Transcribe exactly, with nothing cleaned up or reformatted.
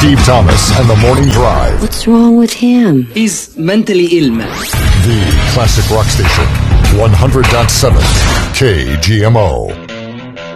Steve Thomas and the Morning Drive. What's wrong with him? He's mentally ill, man. The classic rock station, one hundred point seven K G M O.